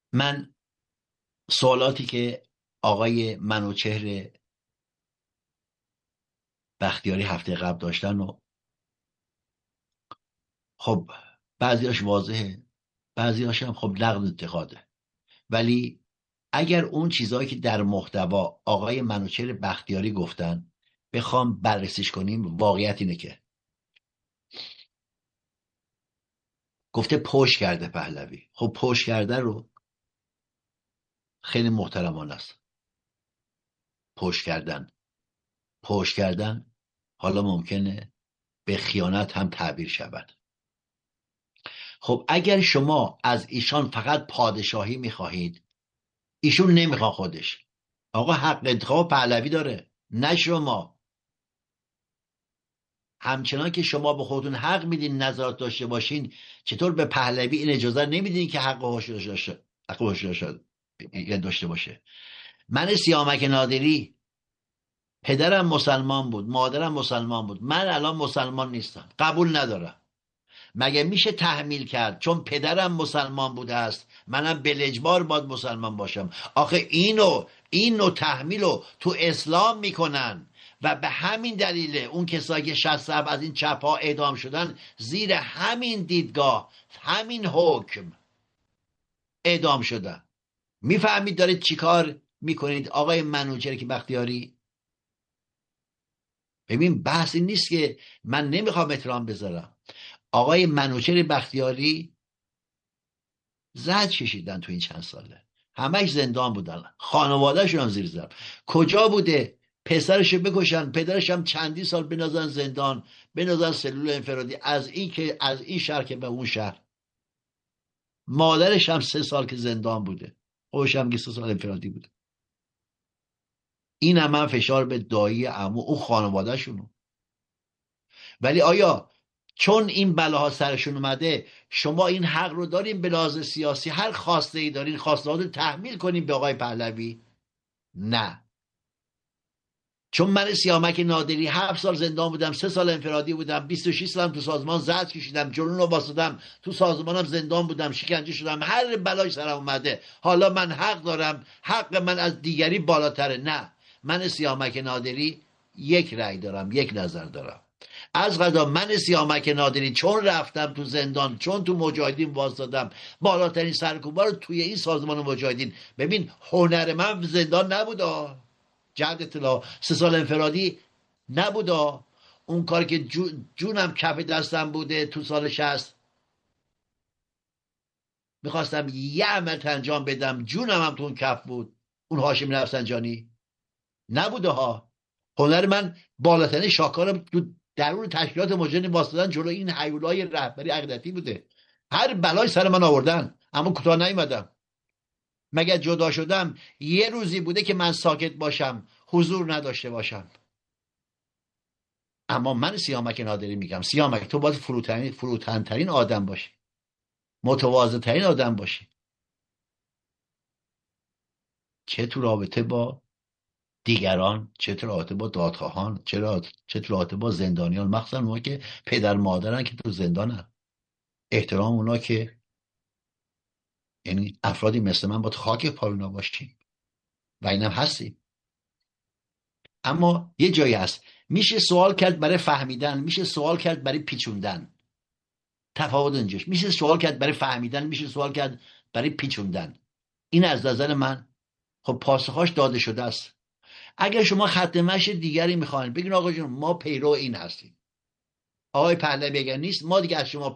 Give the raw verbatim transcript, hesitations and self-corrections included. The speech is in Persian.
من سوالاتی که آقای منوچهر بختیاری هفته قبل داشتن و خب بعضیاش واضحه، بعضیاش هم خب نقد انتقاده، ولی اگر اون چیزهایی که در محتوا آقای منوچهر بختیاری گفتن بخوام بررسیش کنیم، واقعیت اینه که گفته پشت کرده پهلوی. خب پشت کرده رو خیلی محترمانه است. پشت کردن پشت کردن حالا ممکنه به خیانت هم تعبیر شود. خب اگر شما از ایشان فقط پادشاهی میخواهید، ایشون نمیخواد خودش. آقا حق انتخاب پهلوی داره، نه شما. همچنان که شما به خودتون حق میدین نظرات داشته باشین، چطور به پهلوی این اجازه نمیدین که حق هوش داشته باشه؟ من سیامک نادری پدرم مسلمان بود، مادرم مسلمان بود، من الان مسلمان نیستم، قبول ندارم. مگه میشه تحمیل کرد چون پدرم مسلمان بوده است منم بلجبار باید مسلمان باشم؟ آخه اینو این نوع تحمیلو تو اسلام میکنن و به همین دلیل اون کسایی که شصت از این چپ ها اعدام شدن زیر همین دیدگاه، همین حکم اعدام شدن. میفهمید دارید چیکار میکنید آقای منوچهر که بختیاری؟ ببین بحث این نیست که من نمیخوام احترام بذارم. آقای منوچهر بختیاری زد کشیدن تو این چند ساله، همش زندان بودن، خانواده‌شون هم زیر زد. کجا بوده پسرشو بکشن، پدرش هم چندی سال بنازن زندان، بنازن سلول انفرادی، از این که از این شهر که به اون شهر. مادرش هم سه سال که زندان بوده، خودش هم که سه سال انفرادی بوده. این هم, هم فشار به دایی عمو اون خانواده‌شونو. ولی آیا چون این بلاها سرشون اومده شما این حق رو دارین به لحاظ سیاسی هر خواسته ای دارین خواسته رو تحمیل کنین به آقای پهلوی؟ نه. چون من سیامک نادری هفت سال زندان بودم، سه سال انفرادی بودم، بیست و شش سالم تو سازمان زد کشیدم، جنون رو واسدم، تو سازمانم زندان بودم، شکنجه شدم، هر بلای سرم اومده، حالا من حق دارم، حق من از دیگری بالاتره؟ نه. من سیامک نادری یک رأی دارم، یک نظر دارم. از قضا من سیامک نادری چون رفتم تو زندان، چون تو مجاهدین واسدادم، بالاترین سرکوبا رو توی این سازمان مجاهدین. ببین هنر من زندان نبوده، جهت اطلاع سه سال انفرادی نبوده، اون کاری که جونم کف دستم بوده تو سال شصت میخواستم یه عمل انجام بدم، جونم هم تو اون کف بود، اون هاشمی رفسنجانی نبوده ها. هنر من بالاترین شاکارم تو درون تشکیلات مجاهدین واسطادن جلو این هیولای رهبری عقیدتی بوده. هر بلای سر من آوردن اما کوتاه نیومدم. مگر جدا شدم یه روزی بوده که من ساکت باشم، حضور نداشته باشم؟ اما من سیامک نادری میگم سیامک تو باید فروتنی فروتنترین آدم باشی، متواضع‌ترین آدم باشی، چه تو رابطه با دیگران، چه تو رابطه با دادخواهان، چه چه تو رابطه با زندانیان، مخصوصا اونها که پدر مادرن که تو زندانن. احترام اونا که یعنی افرادی مثل من باید خاک پارونا باشیم و اینم هستیم. اما یه جایی هست میشه سوال کرد برای فهمیدن، میشه سوال کرد برای پیچوندن. تفاوت اینجاست. میشه سوال کرد برای فهمیدن، میشه سوال کرد برای پیچوندن. این از نظر من خب پاسخاش داده شده است. اگر شما خط مشی دیگری میخواین بگین آقا جون ما پیرو این هستیم، آقای پهلوی اگر نیست ما دیگه از شما